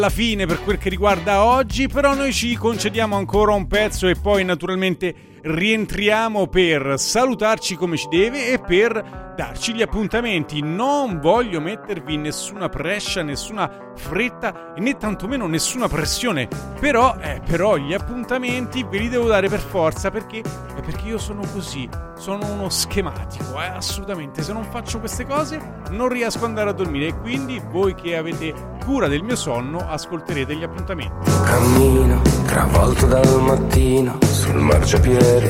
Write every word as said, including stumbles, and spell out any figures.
alla fine per quel che riguarda oggi, però noi ci concediamo ancora un pezzo e poi naturalmente rientriamo per salutarci come ci deve e per darci gli appuntamenti. Non voglio mettervi nessuna prescia, nessuna fretta e né tantomeno nessuna pressione, però, eh, però gli appuntamenti ve li devo dare per forza, perché, eh, perché io sono così, sono uno schematico, eh, assolutamente. Se non faccio queste cose non riesco ad andare a dormire, e quindi voi che avete cura del mio sonno ascolterete gli appuntamenti. Cammino travolto dal mattino sul marciapiede,